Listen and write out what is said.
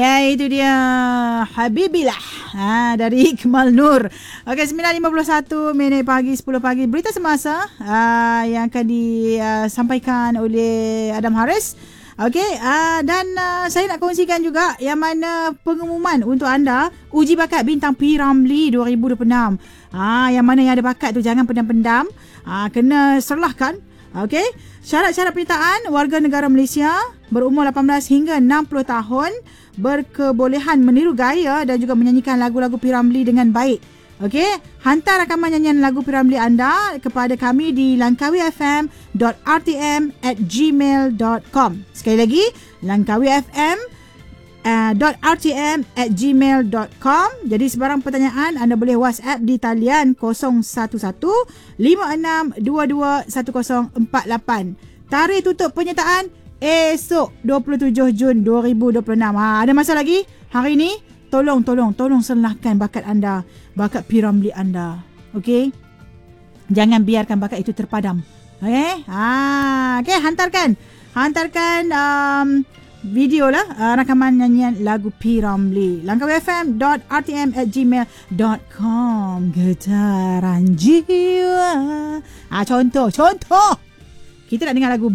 Ya, itu dia Habibillah dari Ikmal Nur. Okey, 9.51 minit pagi, 10 pagi. Berita semasa yang akan disampaikan oleh Adam Haris. Okey, dan saya nak kongsikan juga yang mana pengumuman untuk anda uji bakat bintang P. Ramlee 2026. Yang mana yang ada bakat tu jangan pendam-pendam. Kena serlahkan. Okey, syarat-syarat penyertaan warga negara Malaysia berumur 18 hingga 60 tahun, berkebolehan meniru gaya dan juga menyanyikan lagu-lagu P. Ramlee dengan baik. Okey, hantar rakaman nyanyian lagu P. Ramlee anda kepada kami di langkawifm.rtm@gmail.com. Sekali lagi, langkawifm.rtm@gmail.com. Jadi sebarang pertanyaan anda boleh WhatsApp di talian 0115622148. Tarikh tutup penyertaan esok 27 Jun 2026. Ada masa lagi. Hari ini tolong serlahkan bakat anda, bakat P. Ramlee anda. Okey? Jangan biarkan bakat itu terpadam. Okey? Okey, hantarkan video lah rakaman nyanyian lagu P. Ramlee. langkawifm.rtm@gmail.com. Getaran jiwa. Contoh. Kita nak dengar lagu